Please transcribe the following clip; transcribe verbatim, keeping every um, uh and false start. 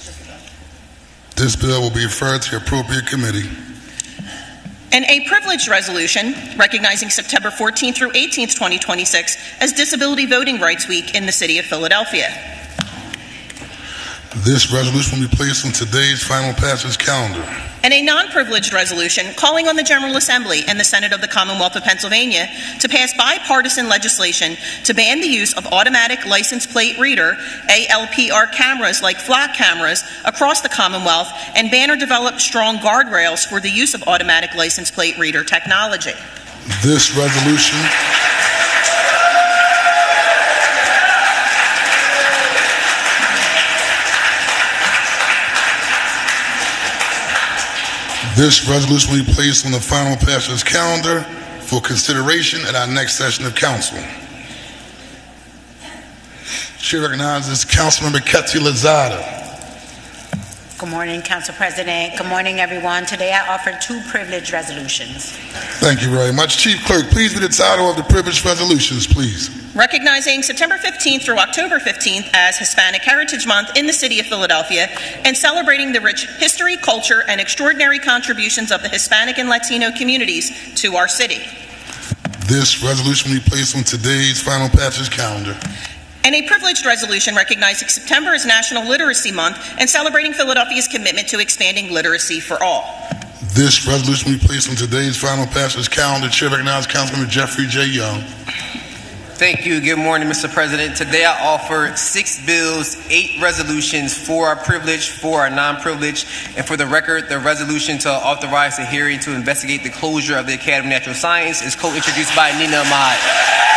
This bill will be referred to the appropriate committee. And a privileged resolution recognizing September fourteenth through eighteenth, twenty twenty-six as Disability Voting Rights Week in the city of Philadelphia. This resolution will be placed on today's final passage calendar. And a non-privileged resolution calling on the General Assembly and the Senate of the Commonwealth of Pennsylvania to pass bipartisan legislation to ban the use of automatic license plate reader, A L P R cameras like flock cameras across the Commonwealth and ban or develop strong guardrails for the use of automatic license plate reader technology. This resolution This resolution will be placed on the final passage calendar for consideration at our next session of council. Chair recognizes Councilmember Ketty Lozada. Good morning, Council President. Good morning, everyone. Today I offer two privileged resolutions. Thank you very much. Chief Clerk, please read the title of the privileged resolutions, please. Recognizing September fifteenth through October fifteenth as Hispanic Heritage Month in the city of Philadelphia and celebrating the rich history, culture, and extraordinary contributions of the Hispanic and Latino communities to our city. This resolution will be placed on today's final passage calendar. And a privileged resolution recognizing September as National Literacy Month and celebrating Philadelphia's commitment to expanding literacy for all. This resolution will be placed on today's final passage calendar. Chair recognizes Councilmember Jeffrey J. Young. Thank you. Good morning, Mister President. Today I offer six bills, eight resolutions, four are privileged, four are non-privileged, and for the record, the resolution to authorize a hearing to investigate the closure of the Academy of Natural Science is co-introduced by Nina Ahmad.